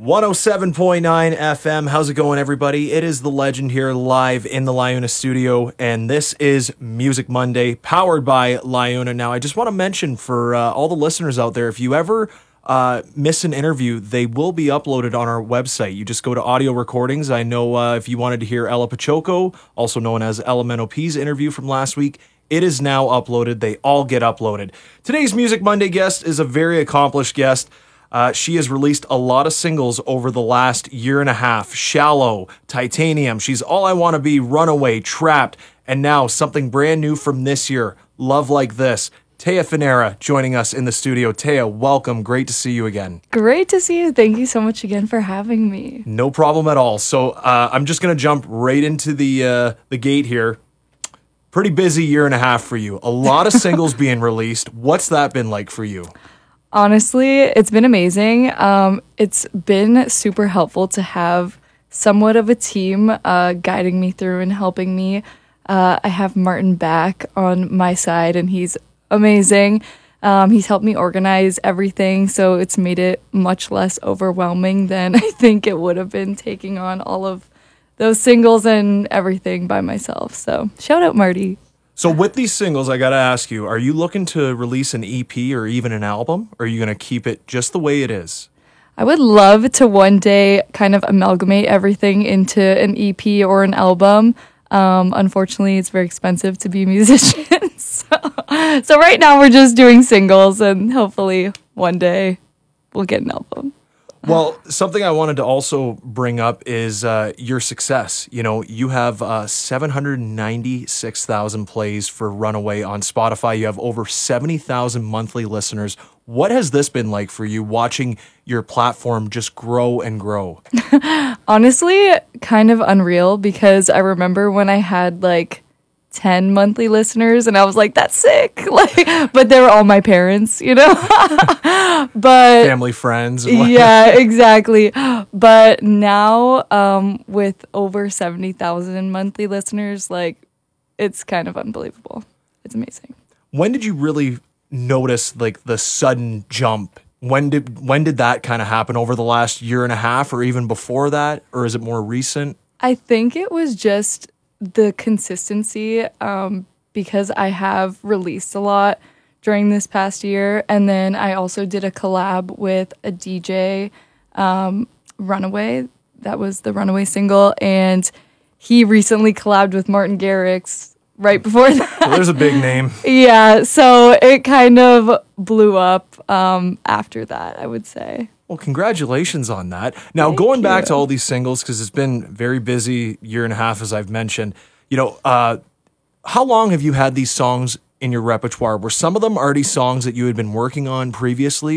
107.9 FM. How's it going, everybody? It is the legend here live in the LiUNA studio, and this is Music Monday, powered by LiUNA. Now, I just want to mention for all the listeners out there, if you ever miss an interview, they will be uploaded on our website. You just go to audio recordings. I know if you wanted to hear Ella Pachoco, also known as Elemental P's interview from last week, it is now uploaded. They all get uploaded. Today's Music Monday guest is a very accomplished guest. She has released a lot of singles over the last year and a half. Shallow, Titanium, She's All I Want to Be, Runaway, Trapped, and now something brand new from this year, Love Like This. Taya Finera joining us in the studio. Taya, welcome. Great to see you again. Great to see you. Thank you so much again for having me. No problem at all. So I'm just going to jump right into the gate here. Pretty busy year and a half for you. A lot of singles being released. What's that been like for you? Honestly, it's been amazing. It's been super helpful to have somewhat of a team guiding me through and helping me. I have Martin back on my side, and he's amazing. He's helped me organize everything, so it's made it much less overwhelming than I think it would have been taking on all of those singles and everything by myself. So shout out, Marty. So with these singles, I got to ask you, are you looking to release an EP or even an album? Or are you going to keep it just the way it is? I would love to one day kind of amalgamate everything into an EP or an album. Unfortunately, it's very expensive to be musicians. So right now we're just doing singles, and hopefully one day we'll get an album. Well, something I wanted to also bring up is your success. You know, you have 796,000 plays for Runaway on Spotify. You have over 70,000 monthly listeners. What has this been like for you, watching your platform just grow and grow? Honestly, kind of unreal, because I remember when I had like 10 monthly listeners and I was like, that's sick. But they were all my parents, you know? But family, friends. Yeah, exactly. But now, with over 70,000 monthly listeners, it's kind of unbelievable. It's amazing. When did you really notice the sudden jump? When did that kind of happen? Over the last year and a half, or even before that? Or is it more recent? I think it was just the consistency, because I have released a lot during this past year. And then I also did a collab with a DJ, Runaway. That was the Runaway single. And he recently collabed with Martin Garrix right before that. Well, there's a big name. Yeah, so it kind of blew up after that, I would say. Well, congratulations on that. Now, Thank going you. back to all these singles, because it's been very busy year and a half, as I've mentioned, you know, how long have you had these songs in your repertoire? Were some of them already songs that you had been working on previously?